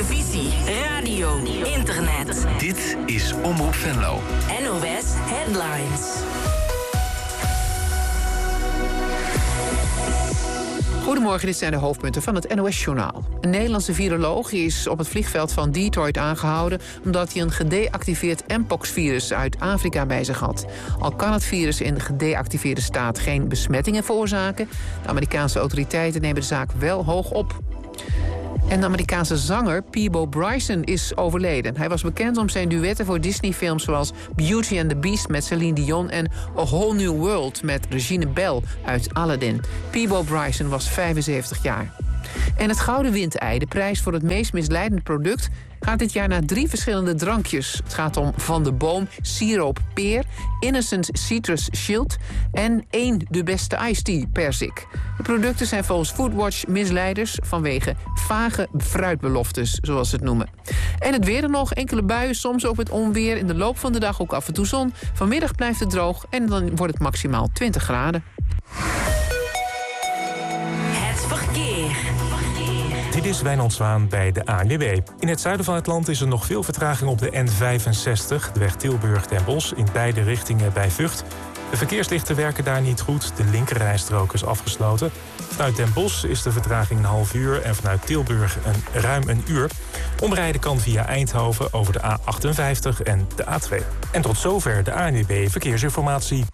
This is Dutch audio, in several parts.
televisie, radio, internet. Dit is Omroep Venlo. NOS Headlines. Goedemorgen, dit zijn de hoofdpunten van het NOS-journaal. Een Nederlandse viroloog is op het vliegveld van Detroit aangehouden omdat hij een gedeactiveerd mpox-virus uit Afrika bij zich had. Al kan het virus in gedeactiveerde staat geen besmettingen veroorzaken, de Amerikaanse autoriteiten nemen de zaak wel hoog op. En de Amerikaanse zanger Peabo Bryson is overleden. Hij was bekend om zijn duetten voor Disney-films zoals Beauty and the Beast met Celine Dion en A Whole New World met Regina Bell uit Aladdin. Peabo Bryson was 75 jaar. En het Gouden Windei, de prijs voor het meest misleidende product, gaat dit jaar naar 3 verschillende drankjes. Het gaat om Van de Boom Siroop Peer, Innocent Citrus Shield en 1 de beste iced tea Perzik. De producten zijn volgens Foodwatch misleiders vanwege vage fruitbeloftes, zoals ze het noemen. En het weer er nog, enkele buien, soms ook met onweer. In de loop van de dag ook af en toe zon. Vanmiddag blijft het droog en dan wordt het maximaal 20 graden. Het verkeer. Dit is Wijnand Zwaan bij de ANWB. In het zuiden van het land is er nog veel vertraging op de N65, de weg Tilburg-Den Bosch, in beide richtingen bij Vught. De verkeerslichten werken daar niet goed, de linkerrijstrook is afgesloten. Vanuit Den Bosch is de vertraging een half uur en vanuit Tilburg ruim een uur. Omrijden kan via Eindhoven over de A58 en de A2. En tot zover de ANWB Verkeersinformatie.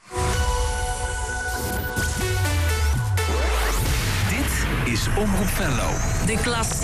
Dit is Omroep Venlo. De klas.